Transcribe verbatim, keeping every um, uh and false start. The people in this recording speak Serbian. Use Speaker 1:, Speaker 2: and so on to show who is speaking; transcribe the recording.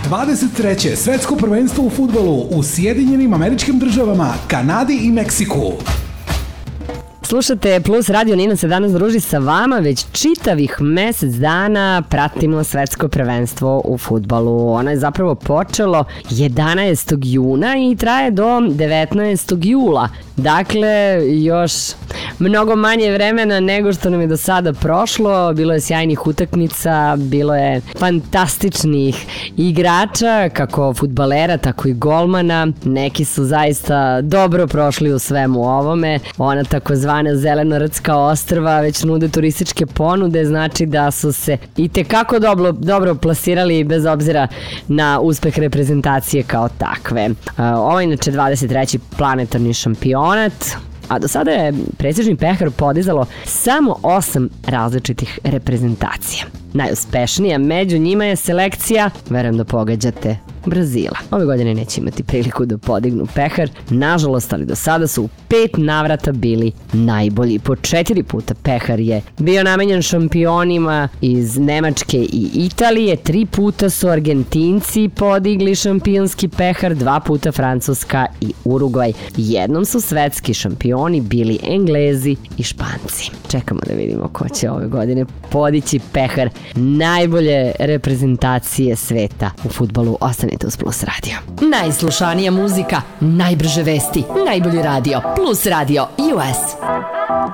Speaker 1: dvadeset treće svetsko prvenstvo u fudbalu u Sjedinjenim Američkim Državama, Kanadi i Meksiku.
Speaker 2: Slušate Plus Radio, Nina se danas druži sa vama, već čitavih mesec dana pratimo svetsko prvenstvo u fudbalu. Ono je zapravo počelo jedanaestog juna i traje do devetnaestog jula. Dakle, još mnogo manje vremena nego što nam je do sada prošlo. Bilo je sjajnih utakmica, bilo je fantastičnih igrača, kako fudbalera, tako i golmana. Neki su zaista dobro prošli u svemu ovome. Ona takozvana Zelenorodska ostrva već nude turističke ponude, znači da su se i tekako dobro, dobro plasirali bez obzira na uspeh reprezentacije kao takve. Ovo je inače dvadeset treći planetarni šampionat, a do sada je prestižni pehar podizalo samo osam različitih reprezentacija. Najuspešnija među njima je selekcija, verujem da pogađate, Brazila. Ove godine neće imati priliku da podignu pehar, nažalost, ali do sada su u pet navrata bili najbolji. Po četiri puta pehar je bio namenjen šampionima iz Nemačke i Italije, tri puta su Argentinci podigli šampionski pehar, dva puta Francuska i Urugvaj. Jednom su svetski šampioni bili Englezi i Španci. Čekamo da vidimo ko će ove godine podići pehar najbolje reprezentacije sveta u fudbalu. Ostanite uz Plus Radio. Najslušanija muzika, najbrže vesti, najbolji radio. Plus Radio U S.